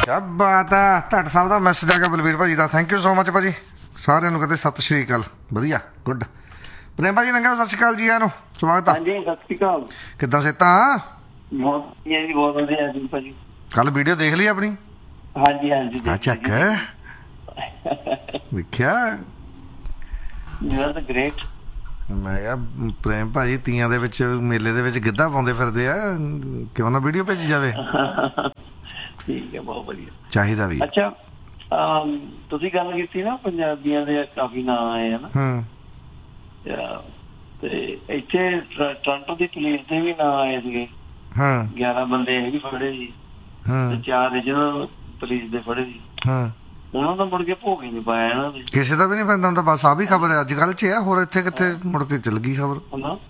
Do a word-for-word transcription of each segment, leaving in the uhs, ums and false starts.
ਕਿਆ ਬਾਤ ਆ। ਢੱਟ ਸਾਹਿਬ ਦਾ ਮੈਸੇਜ ਆ ਗਿਆ ਬਲਵੀਰ ਭਾਜੀ ਦਾ, ਥੈਂਕ ਯੂ ਸੋ ਮਚ ਭਾਜੀ। ਸਾਰਿਆਂ ਨੂੰ ਕਹਿੰਦੇ ਸਤਿ ਸ਼੍ਰੀ ਅਕਾਲ। ਵਧੀਆ, ਗੁੱਡ। ਪ੍ਰੇਮ ਭਾਜੀ ਨੰਗਾ ਸਤਿ ਸ਼੍ਰੀ ਅਕਾਲ ਜੀ, ਨੂੰ ਸਵਾਗਤ ਆ। ਹਾਂਜੀ ਸਤਿ ਸ਼੍ਰੀ ਅਕਾਲ। ਕਿੱਦਾਂ ਸਿਹਤਾਂ? ਬਹੁਤ ਵਧੀਆ ਜੀ, ਬਹੁਤ ਵਧੀਆ ਜੀ ਭਾਜੀ। ਕੱਲ ਵੀਡੀਓ ਦੇਖ ਲਈ ਆਪਣੀ? ਹਾਂਜੀ ਹਾਂਜੀ ਚੱਕ ਦੇਖਿਆ। You are the great. ਮੈਂ ਕਿਹਾ ਪ੍ਰੇਮ ਭਾਜੀ ਤੀਆਂ ਦੇ ਵਿੱਚ ਮੇਲੇ ਦੇ ਵਿੱਚ ਗਿੱਧਾ ਪਾਉਂਦੇ ਫਿਰਦੇ ਆ, ਕਿਉਂ ਨਾ ਵੀਡੀਓ ਭੇਜੀ ਜਾਵੇ। ਠੀਕ ਹੈ, ਬਹੁਤ ਵਧੀਆ, ਚਾਹੀਦਾ ਵੀ। ਅੱਛਾ ਤੁਸੀਂ ਗੱਲ ਕੀਤੀ ਨਾ ਪੰਜਾਬੀਆਂ ਦੇ ਕਾਫੀ ਨਾਂ ਆਏ ਹਨ। ਹੂੰ। ਤੇ ਇੱਥੇ ਟੋਰਾਂਟੋ ਦੀ ਪੁਲਿਸ ਦੇ ਵੀ ਨਾਂ ਆਏ ਸੀਗੇ। ਹਾਂ। ਗਿਆਰਾਂ ਬੰਦੇ ਇਹ ਵੀ ਫੜੇ ਸੀ, ਚਾਰ ਰੀਜਨਲ ਪੁਲਿਸ ਦੇ ਫੜੇ ਸੀ। ਹਾਂ। ਉਹਨਾਂ ਦਾ ਮੁੜ ਕੇ ਭੋਗ ਹੀ ਨਹੀਂ ਪਾਇਆ ਇਹਨਾਂ ਦੇ, ਕਿਸੇ ਦਾ ਵੀ ਨਹੀਂ ਪੈਂਦਾ ਹੁੰਦਾ। ਬਸ ਆ ਵੀ ਖਬਰ ਅੱਜ ਕੱਲ੍ਹ ਚ ਆ, ਹੋਰ ਇੱਥੇ ਕਿੱਥੇ ਮੁੜ ਕੇ ਚੱਲ ਗਈ ਖਬਰ।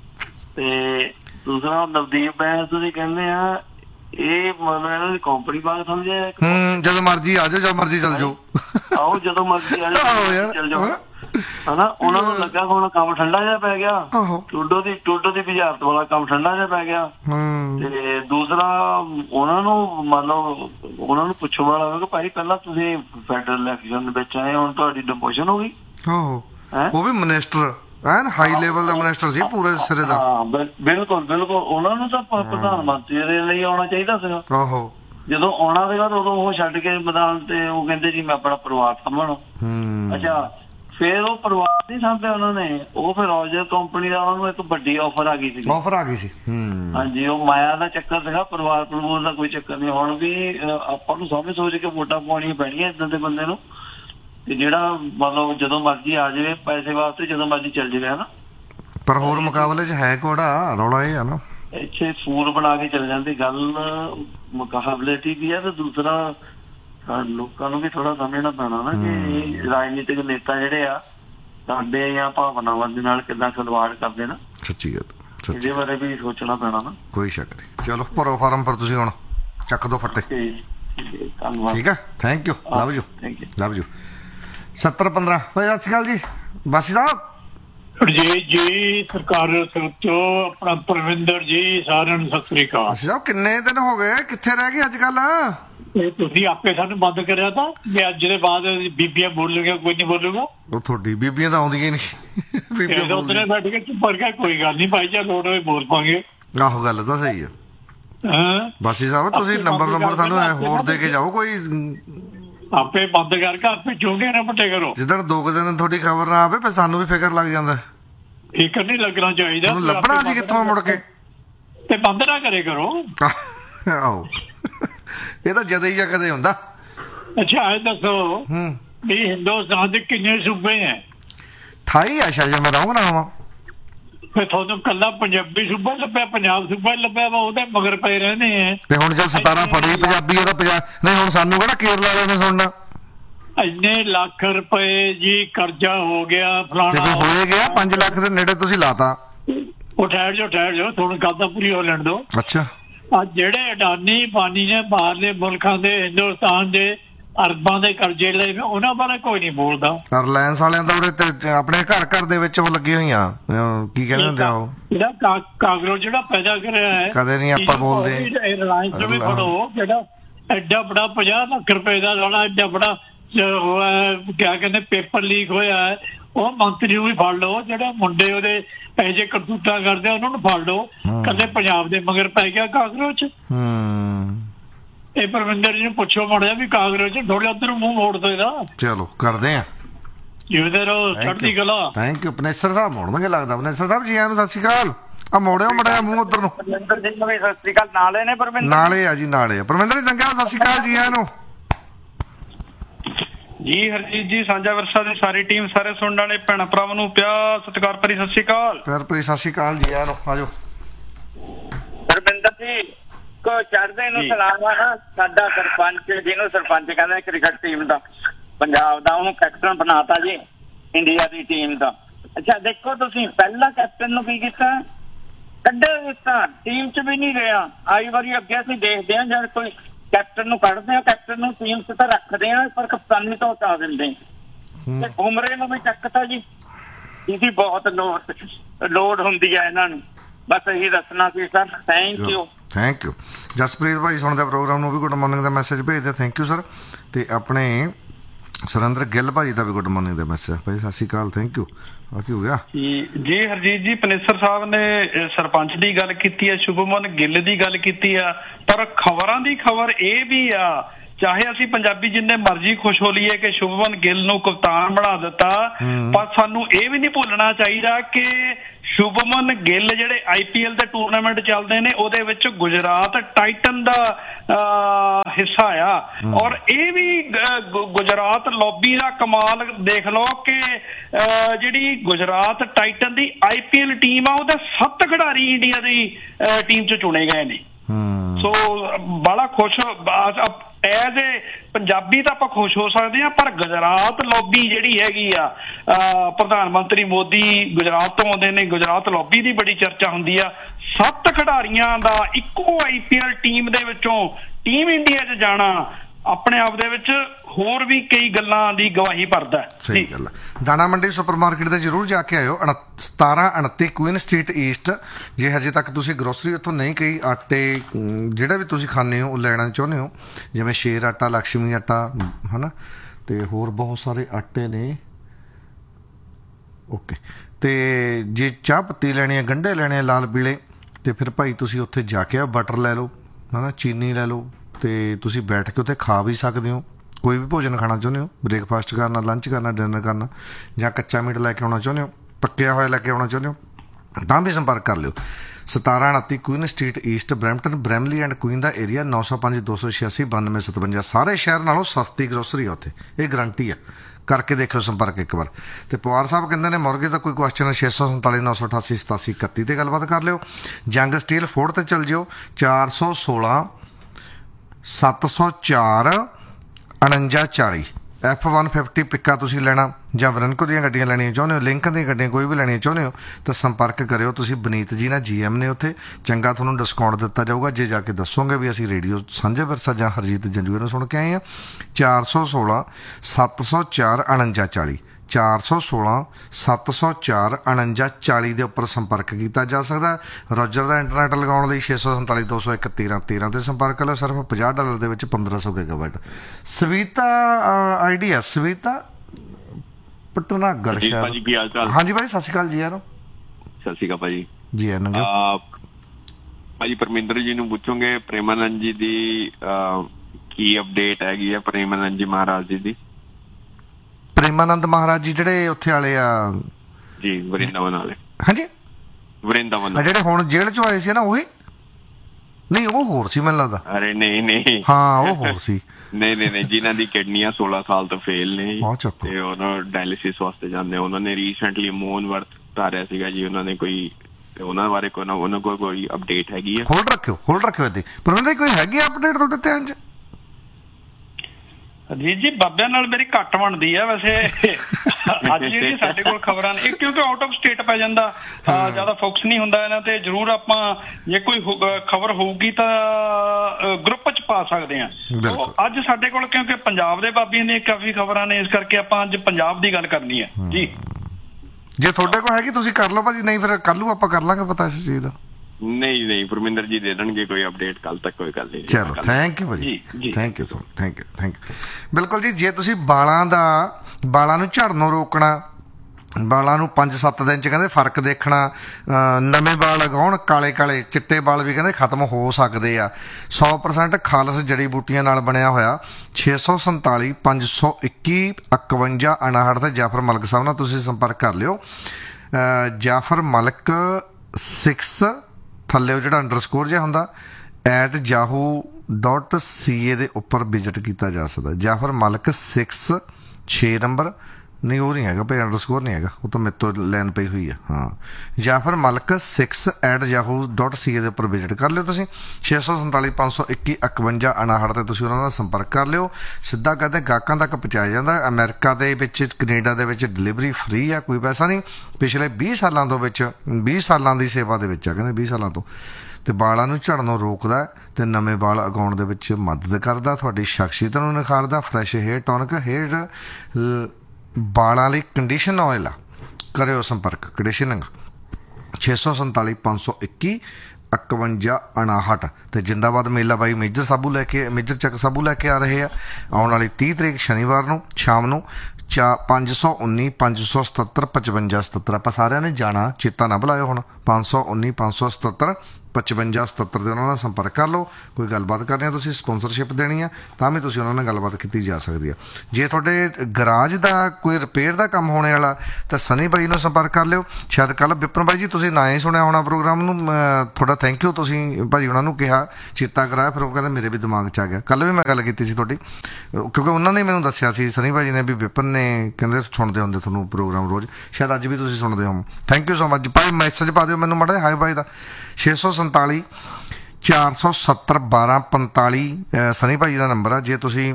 ਤੇ ਦੂਸਰਾ ਨਵਦੀਪ ਬੈਂਸ ਤੁਸੀਂ ਕਹਿੰਦੇ ਆ, ਇਹ ਮਤਲਬ ਇਹਨਾਂ ਦੀ ਕੰਪਨੀ ਬਾਗ ਸਮਝਿਆ। ਹੂੰ, ਜਦੋਂ ਮਰਜੀ ਆ ਜਾਓ, ਜਦੋਂ ਮਰਜੀ ਚੱਲ ਜਾਓ। ਆਹੋ ਜਦੋਂ ਮਰਜੀ ਆ ਜਾਓ, ਚੱਲ ਜਾਓ ਹਨਾ। ਉਹਨਾਂ ਨੂੰ ਲੱਗਾ ਹੁਣ ਕੰਮ ਠੰਡਾ ਜਿਹਾ ਪੈ ਗਿਆ। ਟੂਡੋ ਦੀ ਟੂਡੋ ਦੀ ਬੁਝਾਰਤ ਵਾਲਾ ਕੰਮ ਠੰਡਾ ਜਿਹਾ ਪੈ ਗਿਆ। ਤੇ ਦੂਸਰਾ ਉਹਨਾਂ ਨੂੰ ਮੰਨ ਲਓ ਉਹਨਾਂ ਨੂੰ ਪੁੱਛੋ ਵਾਲਾ ਕਿ ਭਾਈ ਪਹਿਲਾਂ ਤੁਸੀਂ ਫੈਡਰਲ ਇਲੈਕਸ਼ਨ ਵਿੱਚ ਆਏ, ਹੁਣ ਤੁਹਾਡੀ ਡਿਮੋਸ਼ਨ ਹੋ ਗਈ। ਉਹ ਵੀ ਮਿਨਿਸਟਰ ਐਨ ਹਾਈ ਲੈਵਲ ਦਾ ਮਿਨਿਸਟਰ ਸੀ ਪੂਰੇ ਸਿਰੇ ਦਾ। ਬਿਲਕੁਲ ਬਿਲਕੁਲ। ਉਹਨਾਂ ਨੂੰ ਤਾਂ ਪ੍ਰਧਾਨ ਮੰਤਰੀ ਦੇ ਲਈ ਆਉਣਾ ਚਾਹੀਦਾ ਸੀਗਾ। ਆਹੋ ਜਦੋਂ ਆਉਣਾ ਸੀਗਾ ਉਦੋਂ ਉਹ ਛੱਡ ਕੇ ਮੈਦਾਨ ਤੇ ਉਹ ਕਹਿੰਦੇ ਜੀ ਮੈਂ ਆਪਣਾ ਪਰਿਵਾਰ ਸਾਂਭਣਾ। ਅੱਛਾ, ਫਿਰ ਉਹ ਪਰਿਵਾਰ ਨਹੀਂ ਸਾਂਭਿਆ ਉਹਨਾਂ ਨੇ। ਉਹ ਫਿਰ ਰੋਜਰ ਕੰਪਨੀ ਦਾ ਉਹਨਾਂ ਨੂੰ ਇੱਕ ਵੱਡੀ ਆਫਰ ਆ ਗਈ ਸੀ। ਆਫਰ ਆ ਗਈ ਸੀ। ਹਾਂਜੀ, ਉਹ ਮਾਇਆ ਦਾ ਚੱਕਰ ਸੀਗਾ, ਪਰਿਵਾਰ ਪਰਿਵਾਰ ਦਾ ਕੋਈ ਚੱਕਰ ਨਹੀਂ। ਹੁਣ ਵੀ ਆਪਾਂ ਨੂੰ ਸਮਝ ਸੋਚ ਕੇ ਵੋਟਾਂ ਪਾਉਣੀਆਂ ਪੈਣੀਆਂ ਏਦਾਂ ਦੇ ਬੰਦੇ ਨੂੰ, ਤੇ ਜਿਹੜਾ ਮਤਲਬ ਜਦੋਂ ਮਰਜ਼ੀ ਆ ਜਾਵੇ ਪੈਸੇ ਵਾਸਤੇ, ਜਦੋਂ ਮਰਜ਼ੀ ਚੱਲ ਜਾਵੇ ਹਨਾ। ਪਰ ਹੋਰ ਮੁਕਾਬਲੇ 'ਚ ਹੈ ਕੋੜਾ ਰੌਲਾ ਇਹ ਆ ਨਾ, ਇੱਥੇ ਫੂਲ ਬਣਾ ਕੇ ਚਲੇ ਜਾਂਦੀ ਗੱਲ। ਮੁਕਾਬਲੇਟੀ ਵੀ ਹੈ ਤੇ ਦੂਸਰਾ ਲੋਕਾਂ ਨੂੰ ਵੀ ਥੋੜਾ ਸਮਝਣਾ ਪੈਣਾ ਨਾ ਕਿ ਰਾਜਨੀਤਿਕ ਨੇਤਾ ਜਿਹੜੇ ਆ ਸਾਡੇ ਜਾਂ ਭਾਵਨਾਵਾਂ ਦੇ ਨਾਲ ਕਿੱਦਾਂ ਖਿਲਵਾੜ ਕਰਦੇ ਨਾ। ਸੱਚੀ ਗੱਲ, ਇਹਦੇ ਬਾਰੇ ਵੀ ਸੋਚਣਾ ਪੈਣਾ ਨਾ। ਕੋਈ ਸ਼ੱਕ ਨਹੀਂ। ਚਲੋ ਭਰੋ ਫਾਰਮ ਪਰ, ਤੁਸੀਂ ਹੁਣ ਚੱਕ ਦੋ ਫੱਟੇ। ਧੰਨਵਾਦ। ਠੀਕ ਆ, thank you, love you, love you. ਸੱਤਰ ਪੰਦਰਾਂ ਸਤਿ ਸ਼੍ਰੀ ਅਕਾਲ ਜੀ ਬਾਸੀ ਸਾਹਿਬ ਜੀ। ਜੀ ਸਰਕਾਰ ਸੋਚੋ ਆਪਣਾ ਪਰਵਿੰਦਰ ਜੀ, ਸਾਰਿਆਂ ਨੂੰ ਸਤਿ ਸ੍ਰੀ ਅਕਾਲ। ਬਾਸੀ ਸਾਹਿਬ ਕਿੰਨੇ ਦਿਨ ਹੋ ਗਏ, ਕਿੱਥੇ ਰਹਿ ਗਏ ਅੱਜ ਕੱਲ? ਇਹ ਤੁਸੀਂ ਆਪੇ ਸਾਨੂੰ ਬੰਦ ਕਰਿਆ ਤਾਂ ਵੀ ਅੱਜ ਦੇ ਬਾਅਦ ਬੀਬੀਆਂ ਬੋਲੂਗੀਆਂ, ਕੋਈ ਨਹੀਂ ਬੋਲੂਗਾ। ਉਹ ਤੁਹਾਡੀ ਬੀਬੀਆਂ ਤਾਂ ਆਉਂਦੀਆਂ ਨਹੀਂ। ਬੀਬੀਆਂ ਉੱਧਰ ਬੈਠ ਕੇ ਚੁੱਪ ਕਰ ਗਿਆ, ਕੋਈ ਗੱਲ ਨਹੀਂ ਭਾਈ ਜੀ, ਲੋੜ ਹੋਏ ਬੋਲ ਪਾਂਗੇ। ਆਹੋ ਗੱਲ ਤਾਂ ਸਹੀ ਆ। ਹਾਂ ਬਾਸੀ ਸਾਹਿਬ ਤੁਸੀਂ ਨੰਬਰ ਨੰਬਰ ਸਾਨੂੰ ਹੋਰ ਦੇ ਕੇ ਜਾਓ ਕੋਈ। ਆਪੇ ਬੰਦ ਕਰਕੇ ਆਪੇ ਚੁੰਗੇ ਨਾ ਪੱਟੇ ਕਰੋ। ਜਿੱਦਣ ਦੋ ਕੁ ਦਿਨ ਤੁਹਾਡੀ ਖਬਰ ਨਾ ਆਵੇ ਫਿਰ ਸਾਨੂੰ ਵੀ ਫਿਕਰ ਲੱਗ ਜਾਂਦਾ। ਫਿਕਰ ਨਹੀਂ ਲੱਗਣਾ ਚਾਹੀਦਾ, ਲੱਭਣਾ ਜੀ ਕਿੱਥੋਂ ਮੁੜ ਕੇ। ਤੇ ਬੰਦ ਨਾ ਕਰੇ ਕਰੋ। ਆਹੋ ਇਹ ਤਾਂ ਜਦੇ ਹੀ ਕਦੇ ਹੁੰਦਾ। ਅੱਛਾ ਇਹ ਦੱਸੋ ਵੀ ਹਿੰਦੁਸਤਾਨ ਦੇ ਕਿੰਨੇ ਸੂਬੇ ਹੈ? ਅਠਾਈ ਆ ਸ਼ਾਇਦ, ਮੈਂ ਰੌਂਗ ਨਾ ਹੋਵਾਂ। ਫਿਰ ਤੁਹਾਨੂੰ ਕੱਲਾ ਪੰਜਾਬੀ ਸੂਬਾ ਲੱਭਿਆ, ਪੰਜਾਬ ਸੂਬਾ ਲੱਭਿਆ ਵਾ, ਉਹਦੇ ਮਗਰ ਪਏ ਰਹਿੰਦੇ ਆ। ਤੇ ਹੁਣ ਜਦ ਸਤਾਰਾਂ ਫੜੀ ਪੰਜਾਬੀ ਉਹਦਾ ਪੰਜਾਬ ਨਹੀਂ, ਹੁਣ ਸਾਨੂੰ ਕਿਹੜਾ ਕੇਰਲਾ ਵਾਲਿਆਂ ਨੇ ਸੁਣਨਾ। ਇੰਨੇ ਲੱਖ ਰੁਪਏ ਜੀ ਕਰਜ਼ਾ ਹੋ ਗਿਆ ਫਲਾਣਾ ਹੋ ਗਿਆ, ਪੰਜ ਲੱਖ ਦੇ ਨੇੜੇ ਤੁਸੀਂ ਲਾਤਾ। ਉਹ ਠਹਿਰ ਜਾਓ ਠਹਿਰ ਜਾਓ, ਤੁਹਾਨੂੰ ਗੱਲ ਤਾਂ ਪੂਰੀ ਹੋ ਲੈਣ ਦਿਓ। ਅੱਛਾ, ਆ ਜਿਹੜੇ ਅਡਾਨੀ ਪਾਣੀ ਨੇ ਬਾਹਰਲੇ ਮੁਲਕਾਂ ਦੇ ਹਿੰਦੁਸਤਾਨ ਦੇ ਅਰਬਾਂ ਦੇ ਕਰਜ਼ੇ ਲਏ, ਉਹਨਾਂ ਬਾਰੇ ਕੋਈ ਨਹੀਂ ਬੋਲਦਾ। ਰਿਲਾਇੰਸ ਵਾਲਿਆਂ ਦਾ ਉਹਦੇ ਆਪਣੇ ਘਰ ਘਰ ਦੇ ਵਿੱਚ ਉਹ ਲੱਗੀ ਹੋਈਆਂ, ਕੀ ਕਹਿੰਦੇ ਹੁੰਦੇ ਆ ਉਹ, ਜਿਹੜਾ ਕਾਂਗਰਸ ਜਿਹੜਾ ਪੈਦਾ ਕਰਿਆ ਹੈ, ਕਦੇ ਨਹੀਂ ਆਪਾਂ ਬੋਲਦੇ। ਰਿਲਾਇੰਸ ਨੂੰ ਵੀ ਫੜੋ, ਜਿਹੜਾ ਐਡਾ ਬੜਾ ਪੰਜਾਹ ਲੱਖ ਰੁਪਏ ਦਾ ਸਾਡਾ ਐਡਾ ਬੜਾ ਹੋਇਆ, ਕਿਆ ਕਹਿੰਦੇ ਪੇਪਰ ਲੀਕ ਹੋਇਆ ਹੈ, ਉਹ ਮੰਤਰੀ ਨੂੰ ਵੀ ਫੜ ਲਓ। ਜਿਹੜੇ ਮੁੰਡੇ ਉਹਦੇ ਇਹੋ ਜਿਹੇ ਕਰਤੂਤਾਂ ਕਰਦੇ ਉਹਨਾਂ ਨੂੰ ਫੜ ਲਓ। ਕਦੇ ਪੰਜਾਬ ਦੇ ਮਗਰ ਪੈ ਗਿਆ ਕਾਂਗਰਸ ਚ। ਇਹ ਪਰਵਿੰਦਰ ਜੀ ਨੂੰ ਪੁੱਛੋ ਮਾੜਾ ਵੀ ਕਾਂਗਰਸ ਚ ਥੋੜੇ ਉੱਧਰ ਮੂੰਹ ਮੋੜ ਦੋ ਇਹਦਾ। ਚਲੋ ਕਰਦੇ ਆ, ਜਿਉਂਦੇ ਰਹੋ, ਚੜ੍ਹਦੀ ਕਲਾ। Thank you. ਪਨੇਸਰ ਸਾਹਿਬ ਮੋੜਨਗੇ ਲੱਗਦਾ। ਪਨੇਸਰ ਸਾਹਿਬ ਜੀ ਆਇਆਂ ਨੂੰ ਸਤਿ ਸ਼੍ਰੀ ਅਕਾਲ। ਆ ਮੋੜਿਓ ਮੜਿਆ ਮੂੰਹ ਉੱਧਰ ਨੂੰ। ਪਰਵਿੰਦਰ ਜੀ ਨੂੰ ਵੀ ਸਤਿ ਸ਼੍ਰੀ ਅਕਾਲ। ਨਾਲੇ ਨੇ ਪਰਵਿੰਦਰ? ਨਾਲੇ ਆ ਜੀ, ਨਾਲੇ ਆ। ਪਰਵਿੰਦਰ ਜੀ ਚੰਗਾ ਸਤਿ ਸ਼੍ਰੀ ਅਕਾਲ ਜੀ ਆਇਆਂ ਨੂੰ। ਜੀ ਹਰਜੀਤ ਜੀ, ਸਾਂਝਾ ਵਿਰਸਾ ਦੀ ਸਾਰੀ ਟੀਮ, ਸਾਰੇ ਸੁਣਨ ਵਾਲੇ ਭੈਣਾਂ ਭਰਾਵਾਂ ਨੂੰ ਪਿਆਰ ਸਤਿਕਾਰ ਭਰੀ ਸਤਿ ਸ਼੍ਰੀ ਅਕਾਲ। ਪਿਆਰ ਭਰੀ ਸਤਿ ਸ਼੍ਰੀ ਅਕਾਲ ਜੀ, ਆਜੋ ਆਜੋ। ਰਵਿੰਦਰ ਜੀ ਕੋ ਚੜ੍ਹਦੇ ਨੂੰ ਸਲਾਮ ਆ। ਸਾਡਾ ਸਰਪੰਚ, ਜਿਹਨੂੰ ਸਰਪੰਚ ਕਹਿੰਦੇ ਕ੍ਰਿਕਟ ਟੀਮ ਦਾ ਪੰਜਾਬ ਦਾ, ਉਹਨੂੰ ਕੈਪਟਨ ਬਣਾਤਾ ਜੀ ਇੰਡੀਆ ਦੀ ਟੀਮ ਦਾ। ਅੱਛਾ ਦੇਖੋ ਤੁਸੀਂ, ਪਹਿਲਾਂ ਕੈਪਟਨ ਨੂੰ ਕੀ ਕੀਤਾ, ਕੱਢਿਆ ਦਿੱਤਾ, ਟੀਮ ਚ ਵੀ ਨਹੀਂ ਰਿਹਾ। ਆਈ ਵਾਰੀ ਅੱਗੇ ਅਸੀਂ ਦੇਖਦੇ ਹਾਂ ਜਦ ਕੋਈ ਕੈਪਟਨ ਨੂੰ ਕੱਢਦੇ ਆ, ਕੈਪਟਨ ਨੂੰ ਟੀਮ ਚ ਤਾਂ ਰੱਖਦੇ ਆ ਪਰ ਕਪਤਾਨੀ ਤੋਂ ਹਟਾ ਦਿੰਦੇ। ਤੇ ਬੁਮਰੇ ਨੂੰ ਵੀ ਚੱਕਤਾ ਜੀ, ਇਹਦੀ ਬਹੁਤ ਲੋੜ ਲੋੜ ਹੁੰਦੀ ਹੈ ਇਹਨਾਂ ਨੂੰ। ਬਸ ਇਹੀ ਦੱਸਣਾ ਸੀ sir, thank you. Thank you. Jaspreet ਭਾਈ ਸੁਣਦੇ ਪ੍ਰੋਗਰਾਮ ਨੂੰ ਵੀ ਗੁੱਡ ਮਾਰਨਿੰਗ ਦਾ ਮੈਸੇਜ ਭੇਜਦੇ, ਥੈਂਕ ਯੂ ਸਰ। ਤੇ ਆਪਣੇ ਸੁਰਿੰਦਰ ਗਿੱਲ ਭਾਜੀ ਦਾ ਵੀ ਗੁੱਡ ਮਾਰਨਿੰਗ ਦਾ ਮੈਸੇਜ, ਭਾਈ ਸਤਿ ਸ਼੍ਰੀ ਅਕਾਲ, ਥੈਂਕ ਯੂ। ਬਾਕੀ ਹੋ ਗਿਆ ਜੀ ਹਰਜੀਤ ਜੀ, ਪਨੇਸਰ ਸਾਹਿਬ ਨੇ ਸਰਪੰਚ ਦੀ ਗੱਲ ਕੀਤੀ ਹੈ, ਸ਼ੁਭਮਨ ਗਿੱਲ ਦੀ ਗੱਲ ਕੀਤੀ ਆ, ਪਰ ਖਬਰਾਂ ਦੀ ਖਬਰ ਇਹ ਵੀ ਆ, ਚਾਹੇ ਅਸੀਂ ਪੰਜਾਬੀ ਜਿੰਨੇ ਮਰਜ਼ੀ ਖੁਸ਼ ਹੋ ਲਈਏ ਕਿ ਸ਼ੁਭਮਨ ਗਿੱਲ ਨੂੰ ਕਪਤਾਨ ਬਣਾ ਦਿੱਤਾ, ਪਰ ਸਾਨੂੰ ਇਹ ਵੀ ਨਹੀਂ ਭੁੱਲਣਾ ਚਾਹੀਦਾ ਕਿ ਸ਼ੁਭਮਨ ਗਿੱਲ ਜਿਹੜੇ ਆਈ ਪੀ ਐਲ ਦੇ ਟੂਰਨਾਮੈਂਟ ਚੱਲਦੇ ਨੇ ਉਹਦੇ ਵਿੱਚ ਗੁਜਰਾਤ ਟਾਈਟਨ ਦਾ ਹਿੱਸਾ ਆ। ਔਰ ਇਹ ਵੀ ਗੁਜਰਾਤ ਲੌਬੀ ਦਾ ਕਮਾਲ ਦੇਖ ਲਓ ਕਿ ਜਿਹੜੀ ਗੁਜਰਾਤ ਟਾਈਟਨ ਦੀ ਆਈ ਪੀ ਐਲ ਟੀਮ ਆ ਉਹਦੇ ਸੱਤ ਖਿਡਾਰੀ ਇੰਡੀਆ ਦੀ ਟੀਮ ਚ ਚੁਣੇ ਗਏ ਨੇ। ਸੋ ਬੜਾ ਖੁਸ਼ ਐਜ਼ ਏ ਪੰਜਾਬੀ ਤਾਂ ਆਪਾਂ ਖੁਸ਼ ਹੋ ਸਕਦੇ ਹਾਂ, ਪਰ ਗੁਜਰਾਤ ਲੌਬੀ ਜਿਹੜੀ ਹੈਗੀ ਆ, ਪ੍ਰਧਾਨ ਮੰਤਰੀ ਮੋਦੀ ਗੁਜਰਾਤ ਤੋਂ ਆਉਂਦੇ ਨੇ, ਗੁਜਰਾਤ ਲੌਬੀ ਦੀ ਬੜੀ ਚਰਚਾ ਹੁੰਦੀ ਆ। ਸੱਤ ਖਿਡਾਰੀਆਂ ਦਾ ਇੱਕੋ ਆਈ ਪੀ ਐਲ ਟੀਮ ਦੇ ਵਿੱਚੋਂ ਟੀਮ ਇੰਡੀਆ 'ਚ ਜਾਣਾ ਆਪਣੇ ਆਪ ਦੇ ਵਿੱਚ ਹੋਰ ਵੀ ਕਈ ਗੱਲਾਂ ਦੀ ਗਵਾਹੀ ਭਰਦਾ। ਸਹੀ ਗੱਲ ਹੈ। ਦਾਣਾ ਮੰਡੀ ਸੁਪਰ ਮਾਰਕੀਟ ਦੇ ਜ਼ਰੂਰ ਜਾ ਕੇ ਆਇਓ, ਸਤਾਰਾਂ ਉਨੱਤੀ ਕੁਈਨ ਸਟਰੀਟ ਈਸਟ। ਜੇ ਹਜੇ ਤੱਕ ਤੁਸੀਂ ਗਰੋਸਰੀ ਉੱਥੋਂ ਨਹੀਂ, ਕਈ ਆਟੇ ਜਿਹੜਾ ਵੀ ਤੁਸੀਂ ਖਾਂਦੇ ਹੋ ਉਹ ਲੈਣਾ ਚਾਹੁੰਦੇ ਹੋ, ਜਿਵੇਂ ਸ਼ੇਰ ਆਟਾ, ਲਕਸ਼ਮੀ ਆਟਾ ਹੈ ਨਾ, ਅਤੇ ਹੋਰ ਬਹੁਤ ਸਾਰੇ ਆਟੇ ਨੇ। ਓਕੇ, ਅਤੇ ਜੇ ਚਾਹ ਪੱਤੀ ਲੈਣੀ ਹੈ, ਗੰਢੇ ਲੈਣੇ ਆ ਲਾਲ ਪੀਲੇ, ਅਤੇ ਫਿਰ ਭਾਈ ਤੁਸੀਂ ਉੱਥੇ ਜਾ ਕੇ ਬਟਰ ਲੈ ਲਓ ਹੈ ਨਾ, ਚੀਨੀ ਲੈ ਲਓ, ਅਤੇ ਤੁਸੀਂ ਬੈਠ ਕੇ ਉੱਥੇ ਖਾ ਵੀ ਸਕਦੇ ਹੋ। ਕੋਈ ਵੀ ਭੋਜਨ ਖਾਣਾ ਚਾਹੁੰਦੇ ਹੋ, ਬ੍ਰੇਕਫਾਸਟ ਕਰਨਾ, ਲੰਚ ਕਰਨਾ, ਡਿਨਰ ਕਰਨਾ, ਜਾਂ ਕੱਚਾ ਮੀਟ ਲੈ ਕੇ ਆਉਣਾ ਚਾਹੁੰਦੇ ਹੋ, ਪੱਕਿਆ ਹੋਇਆ ਲੈ ਕੇ ਆਉਣਾ ਚਾਹੁੰਦੇ ਹੋ, ਤਾਂ ਵੀ ਸੰਪਰਕ ਕਰ ਲਿਓ। ਸਤਾਰਾਂ ਉਨੱਤੀ Queen street East, Brampton, Bramley and Queen the area, ਨੌ ਸੌ ਪੰਜ ਦੋ ਸੌ ਛਿਆਸੀ ਬਾਨਵੇਂ ਸਤਵੰਜਾ। ਸਾਰੇ ਸ਼ਹਿਰ ਨਾਲੋਂ ਸਸਤੀ ਗਰੋਸਰੀ ਆ ਉੱਥੇ, ਇਹ ਗਰੰਟੀ ਆ। ਕਰਕੇ ਦੇਖਿਓ ਸੰਪਰਕ ਇੱਕ ਵਾਰ। ਅਤੇ ਪਵਾਰ ਸਾਹਿਬ ਕਹਿੰਦੇ ਨੇ ਮੁਰਗੇ ਦਾ ਕੋਈ ਕੁਐਸਚਨ ਹੈ, ਛੇ ਸੌ ਸੰਤਾਲੀ ਨੌ ਸੌ ਅਠਾਸੀ ਸਤਾਸੀ ਇਕੱਤੀ 'ਤੇ ਗੱਲਬਾਤ ਕਰ ਲਿਓ। ਜੰਗ ਸਟੀਲ ਫੋਰਡ 'ਤੇ ਚੱਲ ਜਿਓ, ਚਾਰ ਸੌ ਸੋਲਾਂ ਸੱਤ ਸੌ ਚਾਰ ਉਣੰਜਾ ਚਾਲੀ। ਐਫ ਵਨ ਫਿਫਟੀ ਪਿੱਕਾ ਤੁਸੀਂ ਲੈਣਾ ਜਾਂ ਵਰਨਕੋ ਦੀਆਂ ਗੱਡੀਆਂ ਲੈਣੀਆਂ ਚਾਹੁੰਦੇ ਹੋ, ਲਿੰਕਨ ਦੀਆਂ ਗੱਡੀਆਂ ਕੋਈ ਵੀ ਲੈਣੀਆਂ ਚਾਹੁੰਦੇ ਹੋ, ਤਾਂ ਸੰਪਰਕ ਕਰਿਓ ਤੁਸੀਂ। ਬਨੀਤ ਜੀ ਨਾਲ ਜੀ ਐਮ ਨੇ ਉੱਥੇ, ਚੰਗਾ ਤੁਹਾਨੂੰ ਡਿਸਕਾਊਂਟ ਦਿੱਤਾ ਜਾਊਗਾ ਜੇ ਜਾ ਕੇ ਦੱਸੋਗੇ ਵੀ ਅਸੀਂ ਰੇਡੀਓ ਸਾਂਝਾ ਵਿਰਸਾ ਜਾਂ ਹਰਜੀਤ ਜੰਜੂਏ ਨੂੰ ਸੁਣ ਕੇ ਆਏ ਹਾਂ। ਚਾਰ ਸੌ ਸੋਲਾਂ ਸੱਤ ਸੌ ਚਾਰ ਉਣੰਜਾ ਚਾਲੀ, ਚਾਰ ਸੌ ਸੋਲਾਂ ਸੱਤ ਸੌ ਚਾਰ ਉਣੰਜਾ ਚਾਲੀ ਦੇ ਉੱਪਰ ਸੰਪਰਕ ਕੀਤਾ ਜਾ ਸਕਦਾ। ਰੋਜਰ ਦਾ ਇੰਟਰਨੈਟ ਲਗਾਉਣ ਲਈ ਛੇ ਸੌ ਸੰਤਾਲੀ ਦੋ ਸੌ ਇੱਕ ਤੇਰਾਂ ਤੇਰਾਂ 'ਤੇ ਸੰਪਰਕ ਕਰ ਲਓ। ਸਿਰਫ ਪੰਜਾਹ ਡਾਲਰ ਦੇ ਵਿੱਚ ਪੰਦਰਾਂ ਸੌ ਗੀਗਾਬਾਈਟ। ਸਵੀਤਾ ਆਈ ਡੀ ਆ, ਸਵੀਤਾ ਪਟਨਾਗਰ ਸ਼ਹਿਰ। ਹਾਂਜੀ ਭਾਈ, ਸਤਿ ਸ਼੍ਰੀ ਅਕਾਲ ਜੀ ਯਾਰ। ਸਤਿ ਸ਼੍ਰੀ ਅਕਾਲ ਭਾਜੀ। ਜੀ ਆਨੰਦ ਭਾਜੀ, ਪਰਮਿੰਦਰ ਜੀ ਨੂੰ ਪੁੱਛੋਗੇ ਪ੍ਰੇਮਾਨੰਦ ਜੀ ਦੀ ਕੀ ਅਪਡੇਟ ਹੈਗੀ ਆ, ਪ੍ਰੇਮਾਨੰਦ ਜੀ ਮਹਾਰਾਜ ਜੀ ਦੀ। ਪ੍ਰੇਮਾਨੰਦ ਮਹਾਰਾਜ ਜੀ ਜਿਹੜੇ ਉੱਥੇ ਵਾਲੇ ਆ ਜੀ, ਵਰਿੰਦਾਵਨ ਵਾਲੇ। ਹਾਂਜੀ, ਵਰਿੰਦਾਵਨ ਜਿਹੜੇ ਹੁਣ ਜੇਲ੍ਹ ਚੋਂ ਆਏ ਸੀ ਨਾ, ਉਹੀ? ਨਹੀਂ, ਉਹ ਹੋਰ ਸੀ ਮੈਨੂੰ ਲੱਗਦਾ। ਅਰੇ ਨਹੀਂ ਨਹੀਂ, ਹਾਂ ਉਹ ਹੋਰ ਸੀ। ਨਹੀਂ ਨਹੀਂ ਨਹੀਂ, ਜਿਨ੍ਹਾਂ ਦੀ ਕਿਡਨੀਆਂ ਸੋਲਾਂ ਸਾਲ ਤੋਂ ਫੇਲ ਨੇ ਤੇ ਉਹਨਾਂ ਡਾਇਲਿਸਿਸ ਵਾਸਤੇ ਜਾਂਦੇ, ਉਹਨਾਂ ਨੇ ਰੀਸੈਂਟਲੀ ਮੋਨ ਵਰਤ ਧਾਰਿਆ ਸੀਗਾ ਜੀ, ਉਹਨਾਂ ਨੇ ਕੋਈ ਉਹਨਾਂ ਬਾਰੇ ਕੋਈ ਉਹਨਾਂ ਕੋਲ ਕੋਈ ਅਪਡੇਟ ਹੈਗੀ ਹੈ? ਹੋਲਡ ਰੱਖਿਓ, ਹੋਲਡ ਰੱਖਿਓ ਇੱਥੇ। ਪਰ ਉਹਨਾਂ ਦੀ ਕੋਈ ਹੈਗੀ ਅਪਡੇਟ ਤੁਹਾਡੇ ਧਿਆਨ 'ਚ? ਜੀ ਜੀ, ਬਾਬਿਆਂ ਨਾਲ ਮੇਰੀ ਘੱਟ ਬਣਦੀ ਆ ਵੈਸੇ। ਅੱਜ ਜਿਹੜੀ ਸਾਡੇ ਕੋਲ ਖਬਰਾਂ ਨੇ, ਕਿਉਂਕਿ ਆਊਟ ਆਫ ਸਟੇਟ ਪੈ ਜਾਂਦਾ, ਜ਼ਿਆਦਾ ਫੋਕਸ ਨਹੀਂ ਹੁੰਦਾ ਇਹਨਾਂ ਤੇ। ਜ਼ਰੂਰ ਆਪਾਂ ਜੇ ਕੋਈ ਖਬਰ ਹੋਊਗੀ ਤਾਂ ਗਰੁੱਪ 'ਚ ਪਾ ਸਕਦੇ ਹਾਂ। ਅੱਜ ਸਾਡੇ ਕੋਲ ਕਿਉਂਕਿ ਪੰਜਾਬ ਦੇ ਬਾਬਿਆਂ ਦੀਆਂ ਕਾਫੀ ਖਬਰਾਂ ਨੇ, ਇਸ ਕਰਕੇ ਆਪਾਂ ਅੱਜ ਪੰਜਾਬ ਦੀ ਗੱਲ ਕਰਨੀ ਹੈ ਜੀ। ਜੇ ਤੁਹਾਡੇ ਕੋਲ ਹੈਗੀ ਤੁਸੀਂ ਕਰ ਲਓ ਭਾਜੀ, ਨਹੀਂ ਫਿਰ ਕੱਲ ਨੂੰ ਆਪਾਂ ਕਰ ਲਾਂਗੇ ਪਤਾ ਇਸ ਚੀਜ਼ ਦਾ। ਨਹੀਂ ਨਹੀਂ, ਪਰਮਿੰਦਰ ਜੀ ਦੇ ਦੇਣਗੇ ਕੋਈ ਅਪਡੇਟ ਕੱਲ ਤੱਕ, ਕੋਈ ਗੱਲ ਨਹੀਂ। ਚਲੋ ਥੈਂਕ ਯੂ ਭਾਜੀ, thank you so thank you thank you. ਬਿਲਕੁਲ ਜੀ, ਜੇ ਤੁਸੀਂ ਬਾਲਾਂ ਦਾ ਬਾਲਾਂ ਨੂੰ ਝੜਨੋਂ ਰੋਕਣਾ, ਬਾਲਾਂ ਨੂੰ ਪੰਜ ਸੱਤ ਦਿਨ 'ਚ ਕਹਿੰਦੇ ਫਰਕ ਦੇਖਣਾ, ਨਵੇਂ ਬਾਲ ਲਗਾਉਣ, ਕਾਲੇ ਕਾਲੇ ਚਿੱਟੇ ਬਾਲ ਵੀ ਕਹਿੰਦੇ ਖਤਮ ਹੋ ਸਕਦੇ ਆ। ਸੌ ਪਰਸੈਂਟ ਖਾਲਸ ਜੜੀ ਬੂਟੀਆਂ ਨਾਲ ਬਣਿਆ ਹੋਇਆ। ਛੇ ਸੌ ਸੰਤਾਲੀ ਪੰਜ ਸੌ ਇੱਕੀ ਇਕਵੰਜਾ ਉਣਾਹਠ 'ਤੇ ਜਾਫਰ ਮਲਕ ਸਾਹਿਬ ਨਾਲ ਤੁਸੀਂ ਸੰਪਰਕ ਕਰ ਲਿਓ। ਜਾਫਰ ਮਲਕ ਸਿਕਸ ਥੱਲੇ ਉਹ ਜਿਹੜਾ ਅੰਡਰ ਸਕੋਰ ਜਿਹਾ ਹੁੰਦਾ, ਐਟ ਯਾਹੂ ਡੋਟ ਸੀ ਏ ਦੇ ਉੱਪਰ ਵਿਜ਼ਿਟ ਕੀਤਾ ਜਾ ਸਕਦਾ। ਜਾਫਰ ਮਲਕ ਸਿਕਸ ਛੇ ਨੰਬਰ, ਨਹੀਂ ਉਹ ਨਹੀਂ ਹੈਗਾ ਭਾਈ, ਅੰਡਰ ਸਕੋਰ ਨਹੀਂ ਹੈਗਾ, ਉਹ ਤਾਂ ਮੇਰੇ ਤੋਂ ਲਾਈਨ ਪਈ ਹੋਈ ਆ। ਹਾਂ, ਜਾਫਰ ਮਲਕ ਸਿਕਸ ਐਟ ਯਾਹੂ ਡੋਟ ਸੀ ਏ ਦੇ ਉੱਪਰ ਵਿਜ਼ਿਟ ਕਰ ਲਿਓ ਤੁਸੀਂ। ਛੇ ਸੌ ਸੰਤਾਲੀ ਪੰਜ ਸੌ ਇੱਕੀ ਇਕਵੰਜਾ ਉਣਾਹਠ 'ਤੇ ਤੁਸੀਂ ਉਹਨਾਂ ਨਾਲ ਸੰਪਰਕ ਕਰ ਲਿਓ। ਸਿੱਧਾ ਕਹਿੰਦੇ ਗਾਹਕਾਂ ਤੱਕ ਪਹੁੰਚਾਇਆ ਜਾਂਦਾ। ਅਮਰੀਕਾ ਦੇ ਵਿੱਚ, ਕੈਨੇਡਾ ਦੇ ਵਿੱਚ ਡਿਲੀਵਰੀ ਫਰੀ ਆ, ਕੋਈ ਪੈਸਾ ਨਹੀਂ। ਪਿਛਲੇ ਵੀਹ ਸਾਲਾਂ ਤੋਂ ਵਿੱਚ ਵੀਹ ਸਾਲਾਂ ਦੀ ਸੇਵਾ ਦੇ ਵਿੱਚ ਆ, ਕਹਿੰਦੇ ਵੀਹ ਸਾਲਾਂ ਤੋਂ। ਅਤੇ ਬਾਲਾਂ ਨੂੰ ਝੜਨੋਂ ਰੋਕਦਾ ਅਤੇ ਨਵੇਂ ਬਾਲ ਉਗਾਉਣ ਦੇ ਵਿੱਚ ਮਦਦ ਕਰਦਾ, ਤੁਹਾਡੀ ਸ਼ਖਸੀਅਤ ਨੂੰ ਨਿਖਾਰਦਾ। ਫਰੈਸ਼ ਹੇਅਰ ਟੋਨਿਕ, ਹੇਅਰ ਬਾਲਾਂ ਲਈ ਕੰਡੀਸ਼ਨ ਆਇਲ ਆ, ਕਰਿਓ ਸੰਪਰਕ। ਕੰਡੀਸ਼ਨਿੰਗ ਛੇ ਸੌ ਸੰਤਾਲੀ ਪੰਜ ਸੌ ਇੱਕੀ ਇਕਵੰਜਾ ਉਣਾਹਠ। ਤੇ ਜਿੰਦਾਬਾਦ ਮੇਲਾ ਬਾਈ ਮੇਜਰ ਸਾਬੂ ਲੈ ਕੇ ਮੇਜਰ ਚੱਕ ਸਾਬੂ ਲੈ ਕੇ ਆ ਰਹੇ ਆ ਆਉਣ ਵਾਲੀ ਤੀਹ ਤਰੀਕ ਸ਼ਨੀਵਾਰ ਨੂੰ ਸ਼ਾਮ ਨੂੰ ਚਾ ਪੰਜ ਸੌ ਉੱਨੀ ਪੰਜ ਸੌ ਸਤੱਤਰ ਪਚਵੰਜਾ ਸਤੱਤਰ। ਆਪਾਂ ਸਾਰਿਆਂ ਨੇ ਜਾਣਾ, ਚੇਤਾ ਨਾ ਭੁਲਾਇਓ ਹੁਣ। ਪੰਜ ਸੌ ਉੱਨੀ ਪੰਜ ਸੌ ਸਤੱਤਰ ਪਚਵੰਜਾ ਸਤੱਤਰ ਦੇ ਉਹਨਾਂ ਨਾਲ ਸੰਪਰਕ ਕਰ ਲਓ। ਕੋਈ ਗੱਲਬਾਤ ਕਰਨੀ ਆ, ਤੁਸੀਂ ਸਪੋਂਸਰਸ਼ਿਪ ਦੇਣੀ ਆ ਤਾਂ ਵੀ ਤੁਸੀਂ ਉਹਨਾਂ ਨਾਲ ਗੱਲਬਾਤ ਕੀਤੀ ਜਾ ਸਕਦੀ ਆ। ਜੇ ਤੁਹਾਡੇ ਗਰਾਜ ਦਾ ਕੋਈ ਰਿਪੇਅਰ ਦਾ ਕੰਮ ਹੋਣੇ ਵਾਲਾ ਤਾਂ ਸਨੀ ਬਾਈ ਨੂੰ ਸੰਪਰਕ ਕਰ ਲਿਓ। ਸ਼ਾਇਦ ਕੱਲ੍ਹ ਵਿਪਨ ਬਾਈ ਜੀ ਤੁਸੀਂ ਨਾ ਹੀ ਸੁਣਿਆ ਹੋਣਾ ਪ੍ਰੋਗਰਾਮ ਨੂੰ, ਤੁਹਾਡਾ ਥੈਂਕ ਯੂ। ਤੁਸੀਂ ਭਾਜੀ ਉਹਨਾਂ ਨੂੰ ਕਿਹਾ, ਚੇਤਾ ਕਰਾਇਆ, ਫਿਰ ਉਹ ਕਹਿੰਦੇ ਮੇਰੇ ਵੀ ਦਿਮਾਗ 'ਚ ਆ ਗਿਆ। ਕੱਲ੍ਹ ਵੀ ਮੈਂ ਗੱਲ ਕੀਤੀ ਸੀ ਤੁਹਾਡੀ, ਕਿਉਂਕਿ ਉਹਨਾਂ ਨੇ ਮੈਨੂੰ ਦੱਸਿਆ ਸੀ ਸਨੀ ਭਾਜੀ ਨੇ ਵੀ ਵਿਪਨ ਨੇ ਕਹਿੰਦੇ ਸੁਣਦੇ ਹੁੰਦੇ ਤੁਹਾਨੂੰ ਪ੍ਰੋਗਰਾਮ ਰੋਜ਼, ਸ਼ਾਇਦ ਅੱਜ ਵੀ ਤੁਸੀਂ ਸੁਣਦੇ ਹੋ। Thank you so much Bhai. Message ਪਾ ਦਿਓ ਮੈਨੂੰ ਮਾੜਾ ਹਾਈ ਬਾਈ ਦਾ ਛੇ ਸੌ ਸੰਤਾਲੀ ਚਾਰ ਸੌ ਸੱਤਰ ਬਾਰਾਂ ਪੰਤਾਲੀ ਸਨੀ ਭਾਜੀ ਦਾ ਨੰਬਰ ਆ। ਜੇ ਤੁਸੀਂ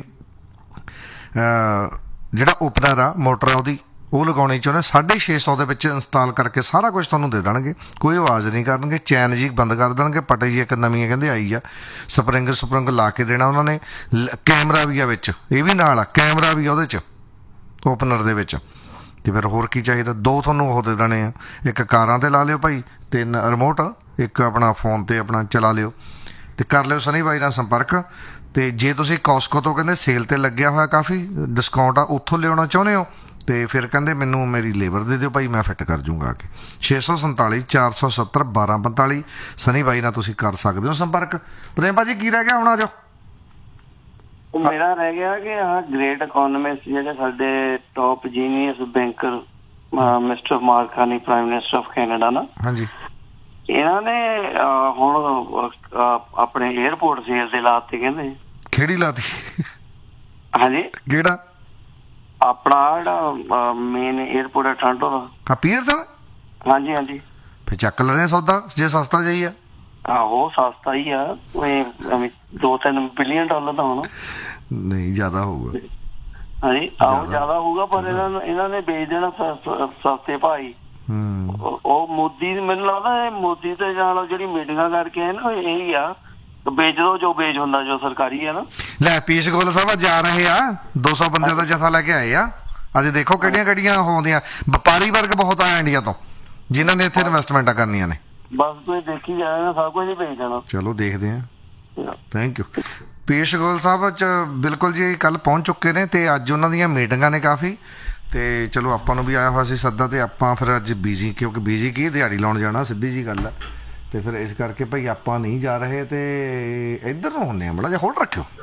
ਜਿਹੜਾ ਓਪਨਰ ਆ ਮੋਟਰ ਆ ਉਹਦੀ ਉਹ ਲਗਾਉਣੀ ਚਾਹੁੰਦੇ, ਸਾਢੇ ਛੇ ਸੌ ਦੇ ਵਿੱਚ ਇੰਸਟਾਲ ਕਰਕੇ ਸਾਰਾ ਕੁਝ ਤੁਹਾਨੂੰ ਦੇ ਦੇਣਗੇ, ਕੋਈ ਆਵਾਜ਼ ਨਹੀਂ ਕਰਨਗੇ, ਚੈਨ ਜੀ ਬੰਦ ਕਰ ਦੇਣਗੇ। ਪਟੇ ਜੀ ਇੱਕ ਨਵੀਂ ਕਹਿੰਦੇ ਆਈ ਆ, ਸਪਰਿੰਗ ਸਪਰਿੰਗ ਲਾ ਕੇ ਦੇਣਾ ਉਹਨਾਂ ਨੇ। ਕੈਮਰਾ ਵੀ ਆ ਵਿੱਚ, ਇਹ ਵੀ ਨਾਲ ਆ ਕੈਮਰਾ ਵੀ ਆ ਉਹਦੇ 'ਚ ਓਪਨਰ ਦੇ ਵਿੱਚ। ਅਤੇ ਫਿਰ ਹੋਰ ਕੀ ਚਾਹੀਦਾ, ਦੋ ਤੁਹਾਨੂੰ ਉਹ ਦੇ ਦੇਣੇ ਆ, ਇੱਕ ਕਾਰਾਂ 'ਤੇ ਲਾ ਲਿਓ ਭਾਈ, ਤਿੰਨ ਰਿਮੋਟ, ਇੱਕ ਆਪਣਾ ਫੋਨ 'ਤੇ ਆਪਣਾ ਚਲਾ ਲਿਓ। ਅਤੇ ਕਰ ਲਿਓ ਸਨੀ ਬਾਈ ਨਾਲ ਸੰਪਰਕ। ਅਤੇ ਜੇ ਤੁਸੀਂ ਕੋਸਕੋ ਤੋਂ ਕਹਿੰਦੇ ਸੇਲ 'ਤੇ ਲੱਗਿਆ ਹੋਇਆ ਕਾਫੀ ਡਿਸਕਾਊਂਟ ਆ, ਉੱਥੋਂ ਲਿਆਉਣਾ ਚਾਹੁੰਦੇ ਹੋ ਅਤੇ ਫਿਰ ਕਹਿੰਦੇ ਮੈਨੂੰ ਮੇਰੀ ਲੇਬਰ ਦੇ ਦਿਓ ਭਾਈ, ਮੈਂ ਫਿੱਟ ਕਰ ਜੂੰਗਾ ਆ ਕੇ। ਛੇ ਸੌ ਸੰਤਾਲੀ ਚਾਰ ਸੌ ਸੱਤਰ ਬਾਰਾਂ ਪੰਤਾਲੀ ਸਨੀ ਬਾਈ ਨਾਲ ਤੁਸੀਂ ਕਰ ਸਕਦੇ ਹੋ ਸੰਪਰਕ। ਪ੍ਰੇਮ ਭਾਜੀ ਕੀ ਰਹਿ ਗਿਆ ਹੁਣ? ਆ ਜਾਓ। ਉਹ ਮੇਰਾ ਰਹਿ ਗਿਆ ਕਿ ਆਹ ਗ੍ਰੇਟ ਇਕੋਨੋਮਿਸਟ ਜਿਹੜੇ ਸਾਡੇ top genius banker mister ਮਾਰਕਾਨੀ, prime minister of Canada ਨਾ, ਹਾਂਜੀ, ਇਹਨਾਂ ਨੇ ਹੁਣ ਆਪਣੇ ਏਅਰਪੋਰਟ ਸੇਲ ਤੇ ਲਾਤੀ। ਕਹਿੰਦੇ ਕਿਹੜੀ ਲਾਤੀ? ਹਾਂਜੀ, ਕਿਹੜਾ? ਆਪਣਾ ਜਿਹੜਾ ਮੇਨ ਏਅਰਪੋਰਟ ਹੈ ਟੋਰਾਂਟੋ ਦਾ, ਪੀਅਰਸਨ। ਹਾਂਜੀ ਹਾਂਜੀ, ਫਿਰ ਚੱਕ ਲੈਣੇ ਸੌਦਾ ਜੇ ਸਸਤਾ ਜਾਈ ਆ। ਆਹੋ ਸਸਤਾ ਹੀ ਆ, ਦੋ ਤਿੰਨ ਬਿਲੀਅਨ ਡਾਲਰ ਦਾ ਹੋਣਾ। ਨਹੀਂ ਜ਼ਿਆਦਾ ਹੋਊਗਾ। ਹਾਂਜੀ ਆਹੋ ਜ਼ਿਆਦਾ ਹੋਊਗਾ, ਪਰ ਇਹਨਾਂ ਇਹਨਾਂ ਨੇ ਵੇਚ ਦੇਣਾ ਸਸਤੇ ਭਾਈ। ਉਹ ਮੋਦੀ ਮੈਨੂੰ ਲੱਗਦਾ ਮੋਦੀ ਤੇ ਨਾਲ ਜਿਹੜੀ ਮੀਟਿੰਗਾਂ ਕਰਕੇ ਆਏ ਨਾ, ਇਹੀ ਆ ਵੇਚ ਦੋ ਜੋ ਵੇਚ ਹੁੰਦਾ, ਜੋ ਸਰਕਾਰੀ ਆ ਨਾ। ਲੈ ਪੀਸ਼ ਗੋਇਲ ਸਾਹਿਬ ਜਾ ਰਹੇ ਆ, ਦੋ ਸੌ ਬੰਦੇ ਦਾ ਜਥਾ ਲੈ ਕੇ ਆਏ ਆ। ਅੱਜ ਦੇਖੋ ਕਿਹੜੀਆਂ ਕਿਹੜੀਆਂ ਹੋਉਂਦੀਆਂ। ਵਪਾਰੀ ਵਰਗ ਬਹੁਤ ਆਇਆ ਇੰਡੀਆ ਤੋਂ ਜਿਨ੍ਹਾਂ ਨੇ ਇੱਥੇ ਇਨਵੈਸਟਮੈਂਟਾਂ ਕਰਨੀਆਂ ਨੇ। ਬਸ ਤੁਸੀਂ ਦੇਖੀ ਜਾਣਾ, ਸਭ ਕੁਝ ਵੇਚ ਜਾਣਾ। ਚਲੋ ਦੇਖਦੇ ਹਾਂ। Thank you. ਪੀਸ਼ ਗੋਇਲ ਸਾਹਿਬ ਚ ਬਿਲਕੁਲ ਜੀ ਕੱਲ੍ਹ ਪਹੁੰਚ ਚੁੱਕੇ ਨੇ ਅਤੇ ਅੱਜ ਉਹਨਾਂ ਦੀਆਂ ਮੀਟਿੰਗਾਂ ਨੇ ਕਾਫੀ। ਅਤੇ ਚਲੋ ਆਪਾਂ ਨੂੰ ਵੀ ਆਇਆ ਹੋਇਆ ਸੀ ਸੱਦਾ, ਅਤੇ ਆਪਾਂ ਫਿਰ ਅੱਜ ਬਿਜ਼ੀ, ਕਿਉਂਕਿ ਬਿਜ਼ੀ ਕੀ ਦਿਹਾੜੀ ਲਾਉਣ ਜਾਣਾ, ਸਿੱਧੀ ਜੀ ਗੱਲ ਆ। ਅਤੇ ਫਿਰ ਇਸ ਕਰਕੇ ਭਾਈ ਆਪਾਂ ਨਹੀਂ ਜਾ ਰਹੇ, ਅਤੇ ਇੱਧਰ ਨੂੰ ਹੁੰਦੇ ਹਾਂ। ਮਾੜਾ ਜਿਹਾ ਹੋਲਡ ਰੱਖਿਓ।